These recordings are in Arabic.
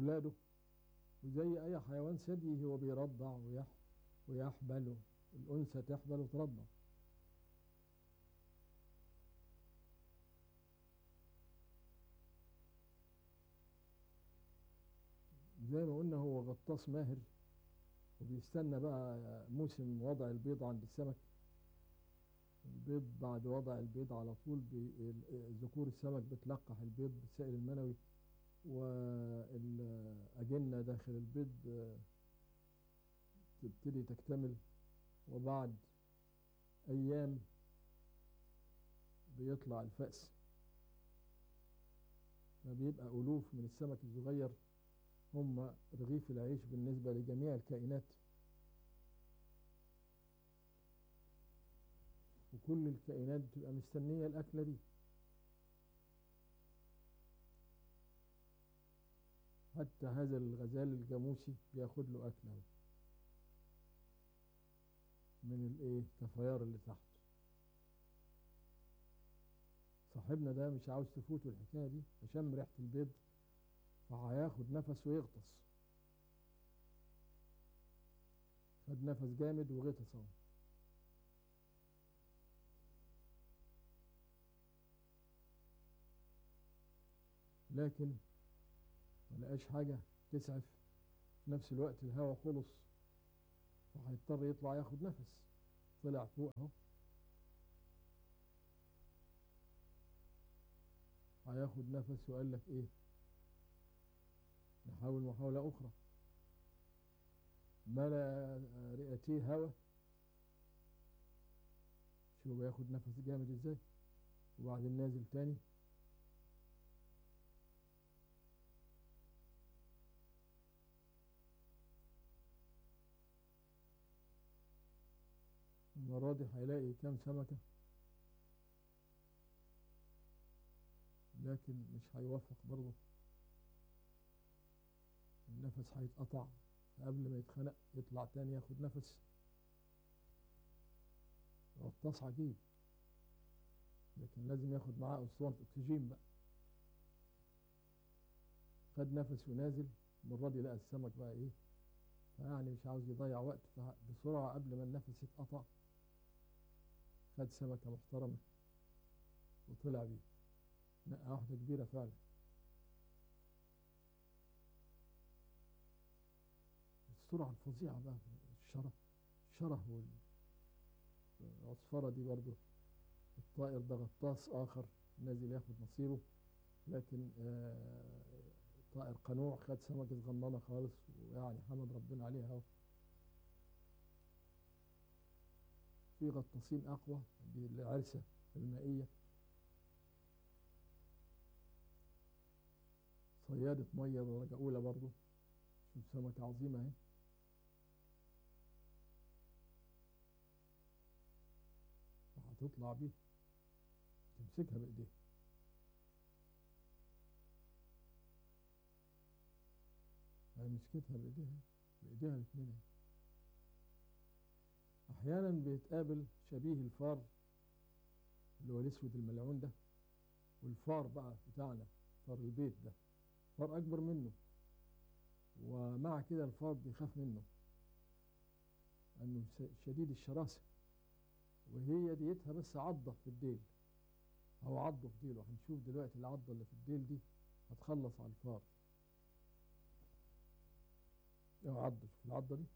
أولاده، وزي أي حيوان ثدي هو بيرضع ويحبل، الأنثى تحبل وترضع. زي ما قلنا هو غطاس ماهر، وبيستنى بقى موسم وضع البيض عند السمك. البيض بعد وضع البيض على طول ذكور السمك بتلقح البيض بالسائل المنوي، والأجنة داخل البيض تبتدي تكتمل، وبعد أيام بيطلع الفأس. فبيبقى ألوف من السمك الصغير هم رغيف العيش بالنسبة لجميع الكائنات، وكل الكائنات بتبقى مستنية الأكلة دي. حتى هذا الغزال الجاموسي بياخد له أكله من الايه كفيار اللي تحت. صاحبنا ده مش عاوز تفوته الحكاية دي، فشم ريحة البيض فهياخد نفس ويغطس. خد نفس جامد وغطس اهو. لكن ملقاش حاجة تسعف، في نفس الوقت الهواء خلص، فهيضطر يطلع ياخد نفس. طلع فوق اهو، هياخد نفس وقال لك ايه، نحاول محاولة أخرى. ملأ رئتيه هوا، شو بياخد نفس جامد ازاي، وبعدين نازل تاني. المرة دي هيلاقي كام سمكة، لكن مش هيوفق برضه، النفس هيتقطع. قبل ما يتخنق يطلع تاني ياخد نفس. غطاس عجيب، لكن لازم ياخد معاه أسطوانة أكسجين بقى. خد نفس ونازل. المرة دي لقى السمك بقى إيه، فيعني مش عاوز يضيع وقت، فبسرعة قبل ما النفس يتقطع خد سمكة محترمة وطلع بيه. نقى واحدة كبيرة فعلا. السرعة الفظيعة بقى في الشره والعصفرة دي برضو. الطائر ده غطاس آخر نازل ياخد نصيبه، لكن طائر قنوع خد سمكة صغننة خالص، ويعني حمد ربنا عليها اهو. في غطاسين أقوى، دي العرسة المائية، صيادة مية درجة أولى برضو. شوف سمكة عظيمة اهي، وهتطلع بيه تمسكها بإيديها. هي مسكتها بإيديها الاتنين اهي. أحيانا بيتقابل شبيه الفار اللي هو الأسود الملعون ده، والفار بقى بتاعنا، فار البيت ده فار أكبر منه، ومع كده الفار بيخاف منه لأنه شديد الشراسة، وهي ديتها بس عضة في الديل، أو عضه في ديله. هنشوف دلوقتي العضة اللي في الديل دي هتخلص على الفار. اهو عضه، شوف العضة دي،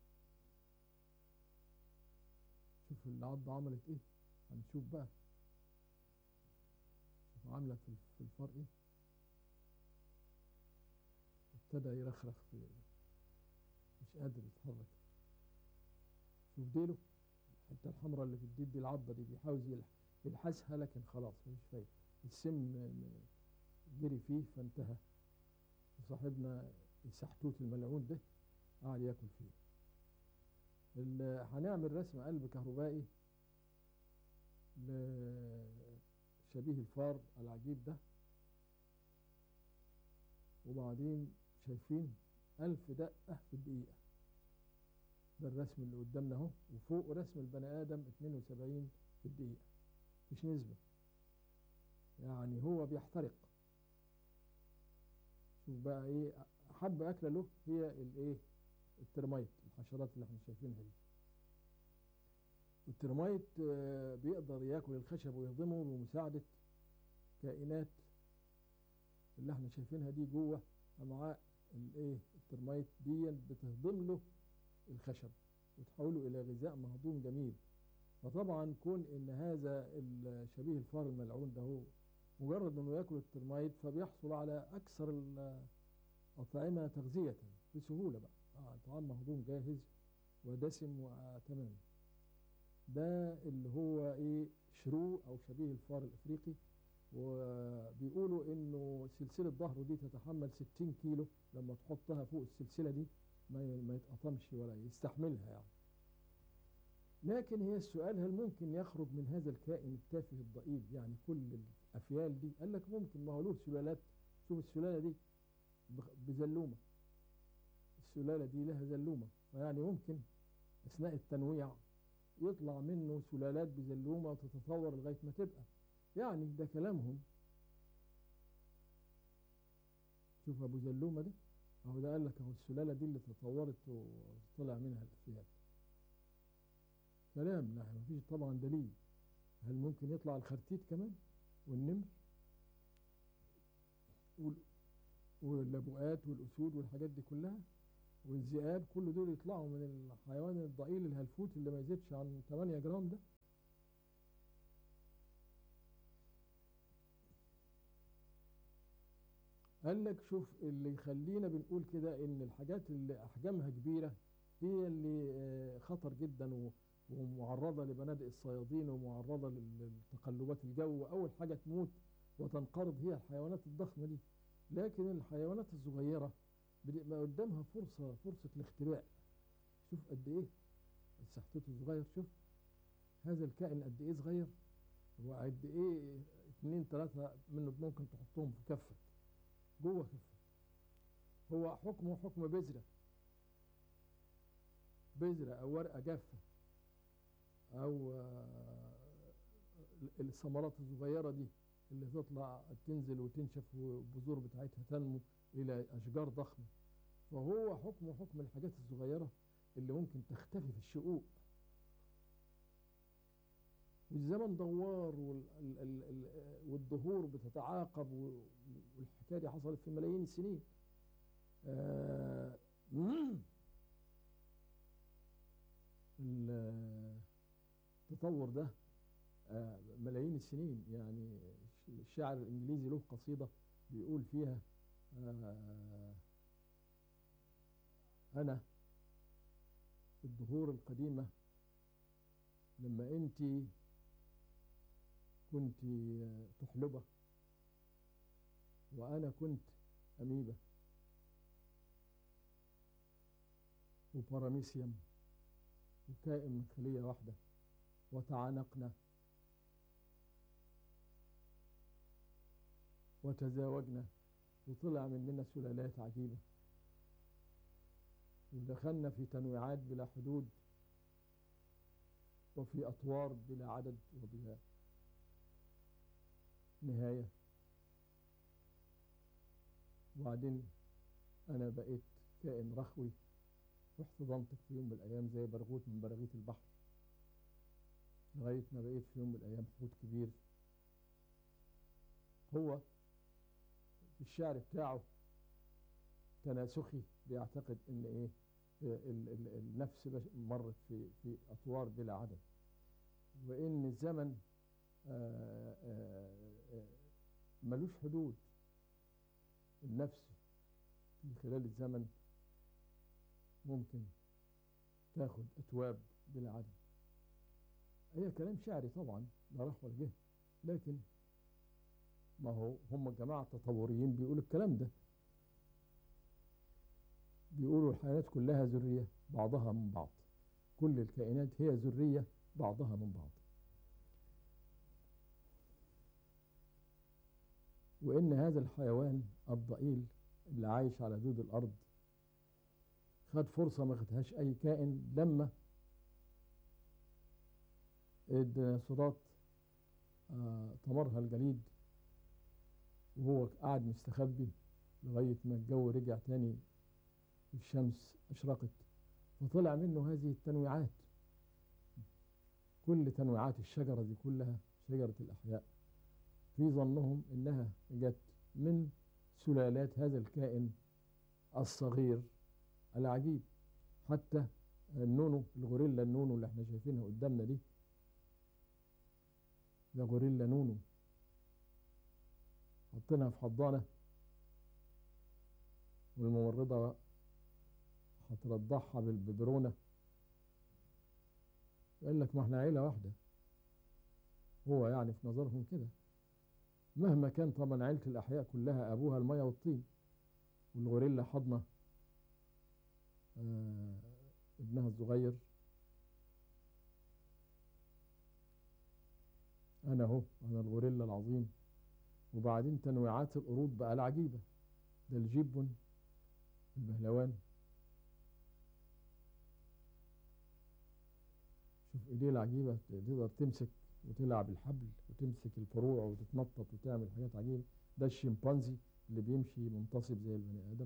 شوف العضة عملت ايه. هنشوف بقى، شوف عاملة في الفار ايه. ابتدى يرخرخ مش قادر يتحرك. شوف ديله، الحتة الحمراء اللي في الديل دي العضة دي، بيحاول يلحسها لكن خلاص مفيش فايدة، السم جري فيه فانتهى. وصاحبنا السحتوت الملعون ده قاعد ياكل فيه. هنعمل رسم قلب كهربائي لشبيه الفار العجيب ده، وبعدين شايفين 1000 دقة في الدقيقة. ده الرسم اللي قدامنا اهو، وفوق رسم البني آدم 72 في الدقيقة. مش نسبة، يعني هو بيحترق. شوف بقى ايه، أحب أكلة له هي الإيه؟ الترميت، الحشرات اللي احنا شايفينها دي. الترميت بيقدر ياكل الخشب ويهضمه بمساعدة كائنات اللي احنا شايفينها دي جوه أمعاء الإيه؟ الترميت دي بتهضم له الخشب وتحوله إلى غذاء مهضوم جميل. فطبعا كون إن هذا شبيه الفار الملعون ده هو مجرد إنه ياكل الترميت فبيحصل على أكثر الأطعمة تغذية بسهولة بقى، طعام مهضوم جاهز ودسم وتمام. ده اللي هو ايه؟ شرو او شبيه الفار الافريقي. وبيقولوا انه سلسلة ظهره دي تتحمل 60 كيلو، لما تحطها فوق السلسلة دي ما يتقطمش ولا يستحملها يعني. لكن هي السؤال، هل ممكن يخرج من هذا الكائن التافه الضئيل يعني كل الافيال دي؟ قال لك ممكن، ما هو له سلالات. شوف السلالة دي بزلومة، السلالة دي لها زلومة، فيعني ممكن اثناء التنويع يطلع منه سلالات بزلومة وتتطور لغاية ما تبقى، يعني ده كلامهم. شوف أبو زلومة ده أهو، ده قال لك أهو السلالة دي اللي تطورت وطلع منها الأفيال. كلام لا، مفيش طبعا دليل. هل ممكن يطلع الخرتيت كمان والنمر واللبؤات والأسود والحاجات دي كلها والذئاب؟ كل دول يطلعوا من الحيوان الضئيل الهلفوت اللي ما يزيدش عن 8 جرام ده. قال لك شوف اللي يخلينا بنقول كده ان الحاجات اللي احجامها كبيرة هي اللي خطر جدا ومعرضة لبنادق الصيادين ومعرضة لتقلبات الجو. اول حاجة تموت وتنقرض هي الحيوانات الضخمة دي، لكن الحيوانات الصغيرة بيبقى قدامها فرصة الاختباء. شوف قد ايه سحتته صغير، شوف هذا الكائن قد ايه صغير، وقد ايه 2 3 منه ممكن تحطهم في كفك جوه كفك. هو حكمه حكم بذرة او ورقة جافة او الثمرات الصغيرة دي اللي تطلع تنزل وتنشف والبذور بتاعتها تنمو الى اشجار ضخمة. فهو حكمه حكم الحاجات الصغيرة اللي ممكن تختفي في الشقوق. والزمن دوار والدهور بتتعاقب، والحكاية دي حصلت في ملايين السنين. التطور ده ملايين السنين. يعني الشاعر الإنجليزي له قصيدة بيقول فيها أنا في الدهور القديمة لما أنت كنت تحلبة وأنا كنت أميبة وباراميسيوم وكائن من خلية واحدة، وتعانقنا وتزاوجنا وطلع مننا سلالات عجيبة، ودخلنا في تنويعات بلا حدود وفي أطوار بلا عدد وبلا نهاية. وبعدين أنا بقيت كائن رخوي واحتضنتك في يوم من الأيام زي برغوث من براغيث البحر، لغاية ما بقيت في يوم من الأيام حوت كبير. هو في الشعر بتاعه تناسخي، بيعتقد إن إيه النفس مرت في أطوار بلا عدد، وإن الزمن ملوش حدود. النفس في خلال الزمن ممكن تاخد أتواب بلا عدد. هي كلام شعري طبعا لا راح ولا جه، لكن ما هو هم الجماعة التطوريين بيقولوا الكلام ده، بيقولوا الحيوانات كلها ذرية بعضها من بعض، كل الكائنات هي ذرية بعضها من بعض، وإن هذا الحيوان الضئيل اللي عايش على دود الأرض خد فرصة ما خدهاش أي كائن لما الديناصورات طمرها الجليد وهو قاعد مستخبي لغاية ما الجو رجع تاني، الشمس أشرقت، فطلع منه هذه التنويعات. كل تنويعات الشجرة دي كلها شجرة الأحياء في ظنهم إنها جت من سلالات هذا الكائن الصغير العجيب. حتى النونو، الغوريلا النونو اللي احنا شايفينها قدامنا دي، ده غوريلا نونو، حطيناها في حضانة والممرضة هترضعها بالببرونة. قال لك ما احنا عيلة واحدة، هو يعني في نظرهم كده، مهما كان طبعا عيلة الأحياء كلها أبوها المية والطين. والغوريلا حضنة آه ابنها الصغير. أنا أهو، أنا الغوريلا العظيم. وبعدين تنويعات القرود بقى العجيبة، ده الجيبون البهلوان، شوف ايديه العجيبة، تقدر تمسك وتلعب الحبل وتمسك الفروع وتتنطط وتعمل حاجات عجيبة. ده الشمبانزي اللي بيمشي منتصب زي البني آدم.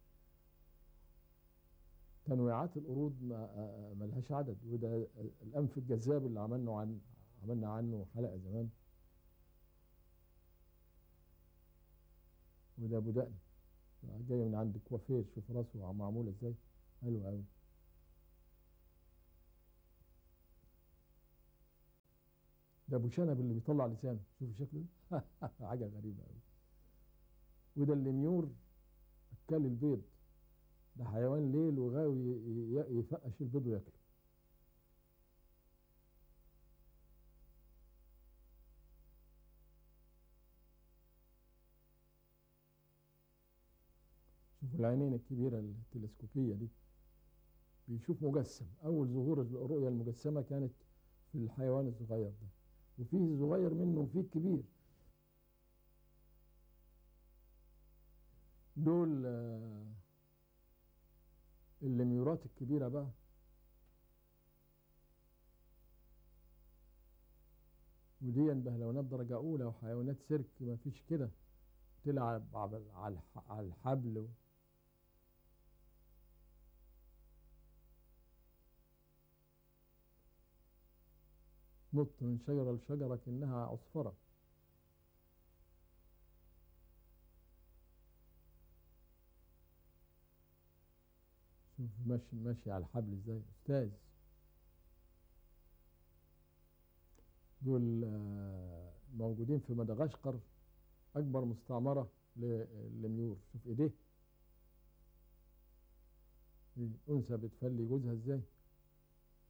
تنويعات القرود ملهاش عدد. وده الأنف الجذاب اللي عملنا عنه حلقة زمان. وده أبو دقن جاي من عند الكوافير، شوف راسه معمولة ازاي، حلو قوي. ده ابو شنب اللي بيطلع لسانه، شوف شكله حاجه غريبه قوي. وده الليميور اكل البيض، ده حيوان ليل وغاوي يفقش البيض وياكله. شوفوا العينين الكبيره التلسكوبيه دي، بيشوف مجسم. اول ظهور الرؤيه المجسمه كانت في الحيوان الصغير ده، وفيه صغير منه وفيه كبير. دول الليميورات الكبيره بقى. ودي بهلوانات درجه اولى وحيوانات سيرك ما فيش كده، تلعب على الحبل. نط من شجرة لشجرة كأنها عصفرة. شوف ماشي ماشي على الحبل ازاي، أستاذ. دول موجودين في مدغشقر، أكبر مستعمرة للميور. شوف إيديه، الأنثى بتفلي جوزها ازاي،